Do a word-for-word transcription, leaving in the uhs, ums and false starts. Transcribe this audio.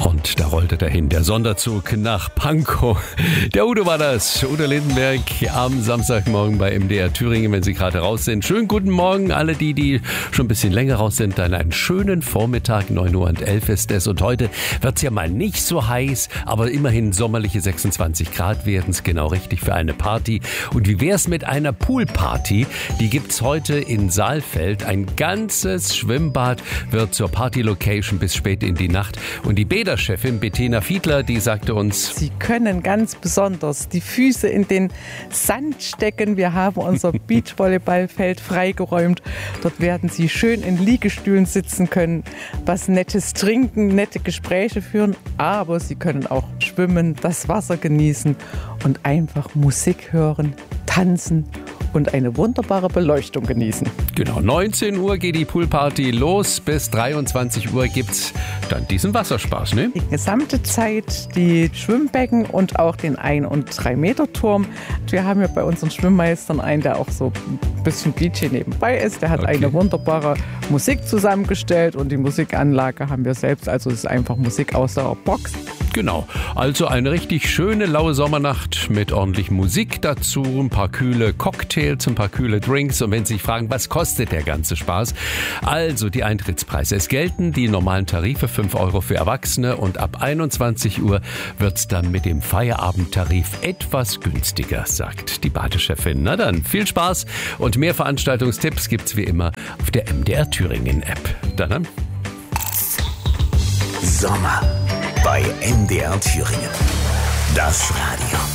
Und da rollte dahin der Sonderzug nach Pankow. Der Udo war das, Udo Lindenberg, am Samstagmorgen bei M D R Thüringen, wenn Sie gerade raus sind. Schönen guten Morgen, alle die, die schon ein bisschen länger raus sind. Dann einen schönen Vormittag, neun Uhr und elf ist es. Und heute wird es ja mal nicht so heiß, aber immerhin sommerliche sechsundzwanzig Grad werden es genau richtig für eine Party. Und wie wär's mit einer Poolparty? Die gibt's heute in Saalfeld. Ein ganzes Schwimmbad wird zur Party-Location bis spät in die Nacht. Und die Bäderchefin Bettina Fiedler, die sagte uns: Sie können ganz besonders die Füße in den Sand stecken. Wir haben unser Beachvolleyballfeld freigeräumt. Dort werden Sie schön in Liegestühlen sitzen können, was Nettes trinken, nette Gespräche führen. Aber Sie können auch schwimmen, das Wasser genießen und einfach Musik hören, tanzen und eine wunderbare Beleuchtung genießen. Genau, neunzehn Uhr geht die Poolparty los. Bis dreiundzwanzig Uhr gibt's dann diesen Wasserspaß, ne? Die gesamte Zeit die Schwimmbecken und auch den ein- und drei Meter Turm. Wir haben ja bei unseren Schwimmmeistern einen, der auch so ein bisschen D J nebenbei ist. Der hat okay. eine wunderbare Musik zusammengestellt und die Musikanlage haben wir selbst. Also es ist einfach Musik aus der Box. Genau, also eine richtig schöne laue Sommernacht mit ordentlich Musik dazu, ein paar kühle Cocktails, ein paar kühle Drinks. Und wenn Sie sich fragen, was kostet der ganze Spaß? Also die Eintrittspreise. Es gelten die normalen Tarife, fünf Euro für Erwachsene, und ab einundzwanzig Uhr wird es dann mit dem Feierabendtarif etwas günstiger, sagt die Badechefin. Na dann, viel Spaß und mehr Veranstaltungstipps gibt's wie immer auf der M D R Thüringen App. Dann Sommer bei M D R Thüringen. Das Radio.